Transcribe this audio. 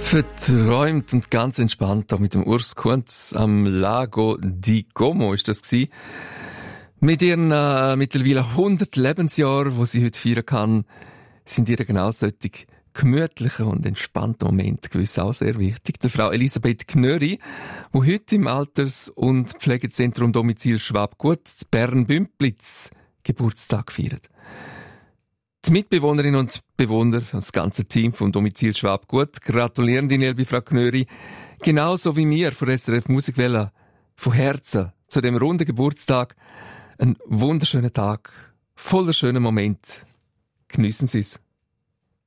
Verträumt und ganz entspannt, auch mit dem Urs Kunz am Lago di Como ist das gewesen. Mit ihren mittlerweile 100 Lebensjahren, wo sie heute feiern kann, sind ihre genau solche gemütlichen und entspannten Momente gewiss auch sehr wichtig. Der Frau Elisabeth Gnöri, die heute im Alters- und Pflegezentrum Domizil Schwabgut zu Bern-Bümplitz Geburtstag feiert. Die Mitbewohnerinnen und Bewohner, das ganze Team vom Domizil Schwabgut, gratulieren die liebe Frau Gnöri, genauso wie wir von SRF Musikwelle, von Herzen zu dem runden Geburtstag. Ein wunderschöner Tag, voller schöner Moment. Geniessen Sie es.